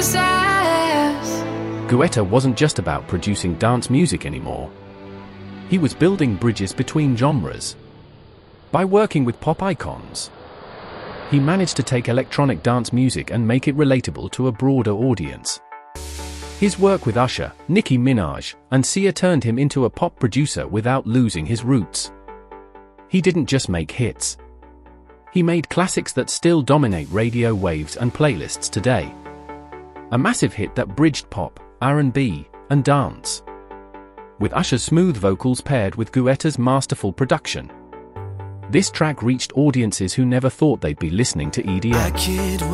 Guetta wasn't just about producing dance music anymore. He was building bridges between genres. By working with pop icons, he managed to take electronic dance music and make it relatable to a broader audience. His work with Usher, Nicki Minaj, and Sia turned him into a pop producer without losing his roots. He didn't just make hits. He made classics that still dominate radio waves and playlists today. A massive hit that bridged pop, R&B, and dance, with Usher's smooth vocals paired with Guetta's masterful production. This track reached audiences who never thought they'd be listening to EDM.